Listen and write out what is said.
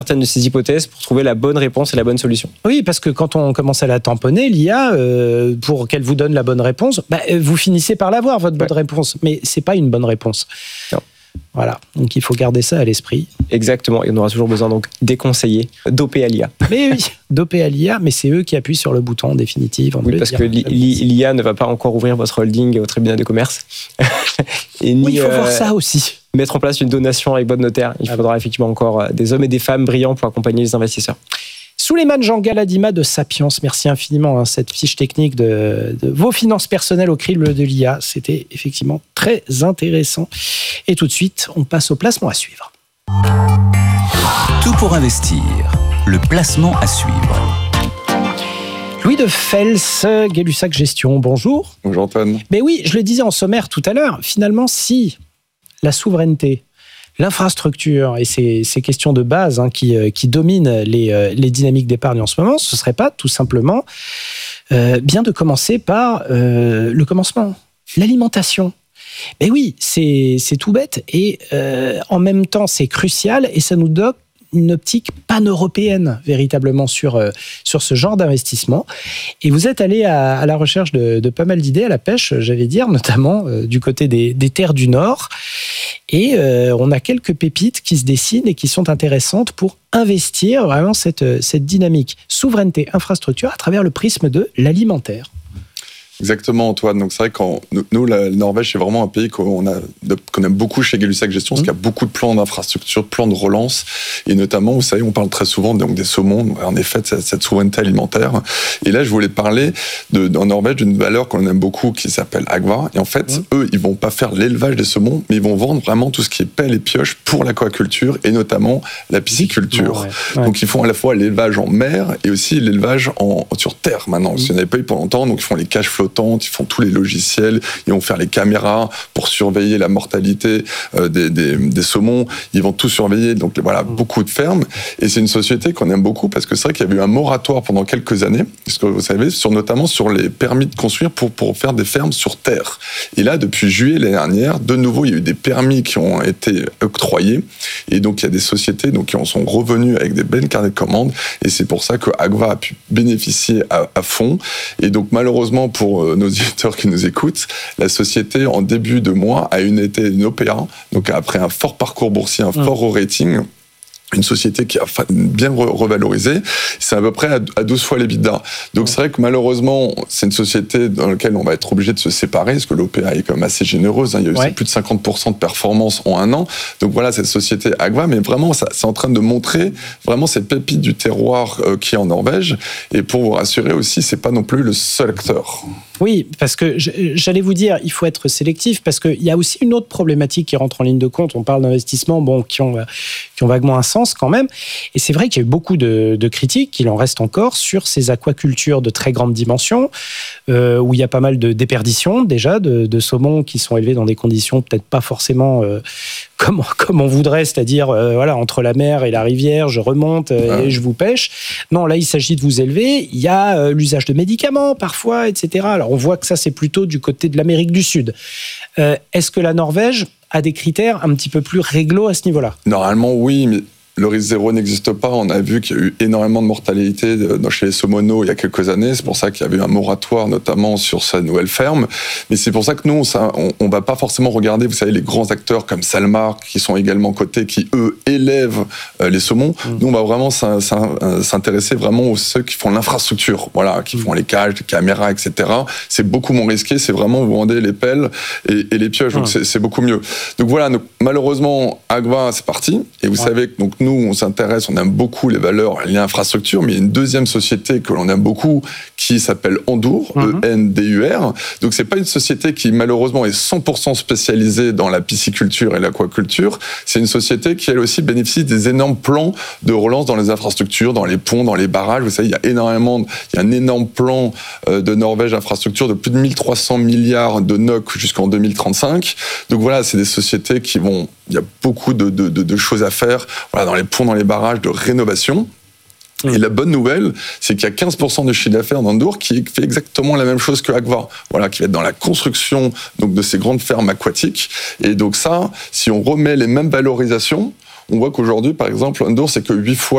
certaines de ces hypothèses pour trouver la bonne réponse et la bonne solution. Oui, parce que quand on commence à la tamponner, l'IA, pour qu'elle vous donne la bonne réponse, vous finissez par l'avoir, votre bonne réponse. Mais c'est pas une bonne réponse. Non. Voilà, donc il faut garder ça à l'esprit. Exactement, et on aura toujours besoin donc des conseillers dopés à l'IA. Mais oui, dopés à l'IA, mais c'est eux qui appuient sur le bouton définitif. Oui, parce que l'IA ne va pas encore ouvrir votre holding au tribunal de commerce. Et oui, il faut voir ça aussi. Mettre en place une donation avec votre notaire. Il faudra effectivement encore des hommes et des femmes brillants pour accompagner les investisseurs. Souleymane Jean Galadima de Sapiens, merci infiniment. Cette fiche technique de vos finances personnelles au crible de l'IA, c'était effectivement très intéressant. Et tout de suite, on passe au placement à suivre. Tout pour investir, le placement à suivre. Louis de Fels, Gay-Lussac Gestion, bonjour. Bonjour Antoine. Mais oui, je le disais en sommaire tout à l'heure, finalement, si la souveraineté, l'infrastructure et ces questions de base qui dominent les dynamiques d'épargne en ce moment, ce ne serait pas tout simplement bien de commencer par le commencement, l'alimentation. Mais oui, c'est tout bête et en même temps c'est crucial et ça nous donne une optique pan-européenne véritablement sur ce genre d'investissement. Et vous êtes allé à la recherche de pas mal d'idées à la pêche, j'allais dire, notamment du côté des terres du Nord. Et on a quelques pépites qui se dessinent et qui sont intéressantes pour investir vraiment cette dynamique souveraineté, infrastructure à travers le prisme de l'alimentaire. Exactement Antoine, donc c'est vrai que nous la Norvège c'est vraiment un pays qu'on aime beaucoup chez Gay-Lussac Gestion, parce qu'il y a beaucoup de plans d'infrastructure, plans de relance, et notamment vous savez on parle très souvent donc des saumons, en effet cette souveraineté alimentaire, et là je voulais parler en Norvège d'une valeur qu'on aime beaucoup qui s'appelle Agva, et en fait eux ils vont pas faire l'élevage des saumons, mais ils vont vendre vraiment tout ce qui est pelle et pioche pour l'aquaculture et notamment la pisciculture. Donc ils font à la fois l'élevage en mer et aussi l'élevage sur terre maintenant, parce qu'il n'y en avait pas eu pendant longtemps, donc ils font les cages flottantes, ils font tous les logiciels, ils vont faire les caméras pour surveiller la mortalité des saumons, ils vont tout surveiller, donc voilà, beaucoup de fermes, et c'est une société qu'on aime beaucoup parce que c'est vrai qu'il y avait eu un moratoire pendant quelques années, parce que vous savez, notamment sur les permis de construire pour faire des fermes sur terre. Et là, depuis juillet l'année dernière, de nouveau, il y a eu des permis qui ont été octroyés, et donc il y a des sociétés qui en sont revenues avec des belles carnets de commandes, et c'est pour ça que Agva a pu bénéficier à fond, et donc malheureusement pour nos auditeurs qui nous écoutent, la société en début de mois a été une OPA, donc après un fort parcours boursier, un fort rating, une société qui a bien revalorisé, c'est à peu près à 12 fois l'EBITDA. Donc c'est vrai que malheureusement, c'est une société dans laquelle on va être obligé de se séparer, parce que l'OPA est quand même assez généreuse, il y a eu plus de 50% de performance en un an. Donc voilà, cette société Agva, mais vraiment, c'est en train de montrer vraiment cette pépite du terroir qui est en Norvège. Et pour vous rassurer aussi, c'est pas non plus le seul acteur. Oui, parce que j'allais vous dire, il faut être sélectif, parce qu'il y a aussi une autre problématique qui rentre en ligne de compte. On parle d'investissements qui ont vaguement un sens quand même. Et c'est vrai qu'il y a eu beaucoup de critiques, il en reste encore, sur ces aquacultures de très grande dimension, où il y a pas mal de déperditions déjà, de saumons qui sont élevés dans des conditions peut-être pas forcément comme on voudrait, c'est-à-dire voilà, entre la mer et la rivière, je remonte et je vous pêche. Non, là, il s'agit de vous élever. Il y a l'usage de médicaments parfois, etc. Alors, on voit que ça, c'est plutôt du côté de l'Amérique du Sud. Est-ce que la Norvège a des critères un petit peu plus réglo à ce niveau-là ? Normalement, oui, mais le risque zéro n'existe pas. On a vu qu'il y a eu énormément de mortalité chez les saumoneaux il y a quelques années. C'est pour ça qu'il y avait eu un moratoire, notamment sur sa nouvelle ferme. Mais c'est pour ça que nous, on va pas forcément regarder, vous savez, les grands acteurs comme Salmar, qui sont également cotés, qui, eux, élèvent les saumons. Nous, on va vraiment s'intéresser vraiment aux ceux qui font l'infrastructure, voilà, qui font les cages, les caméras, etc. C'est beaucoup moins risqué. C'est vraiment, vous vendez les pelles et les pioches. Donc, c'est beaucoup mieux. Donc, voilà. Donc, malheureusement, Agva, c'est parti. Et vous savez que, donc, nous, on s'intéresse, on aime beaucoup les valeurs liées à l'infrastructure, mais il y a une deuxième société que l'on aime beaucoup qui s'appelle Endur, E-N-D-U-R. Donc, c'est pas une société qui, malheureusement, est 100% spécialisée dans la pisciculture et l'aquaculture. C'est une société qui, elle aussi, bénéficie des énormes plans de relance dans les infrastructures, dans les ponts, dans les barrages. Vous savez, il y a un énorme plan de Norvège infrastructure de plus de 1300 milliards de NOK jusqu'en 2035. Donc, voilà, c'est des sociétés qui vont... Il y a beaucoup de choses à faire, voilà, dans les ponts, dans les barrages, de rénovation. Et la bonne nouvelle, c'est qu'il y a 15% du chiffre d'affaires d'Endur qui fait exactement la même chose que Agva, voilà, qui va être dans la construction donc, de ces grandes fermes aquatiques. Et donc ça, si on remet les mêmes valorisations, on voit qu'aujourd'hui, par exemple, Endur, c'est que 8 fois